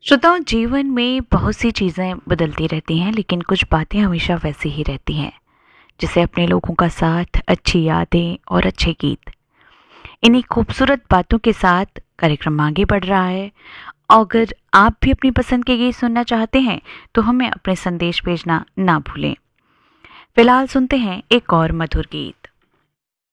श्रोताओं, जीवन में बहुत सी चीज़ें बदलती रहती हैं, लेकिन कुछ बातें हमेशा वैसी ही रहती हैं। जैसे अपने लोगों का साथ, अच्छी यादें और अच्छे गीत। इन्हीं खूबसूरत बातों के साथ कार्यक्रम आगे बढ़ रहा है। अगर आप भी अपनी पसंद के गीत सुनना चाहते हैं तो हमें अपने संदेश भेजना ना भूलें। फिलहाल सुनते हैं एक और मधुर गीत।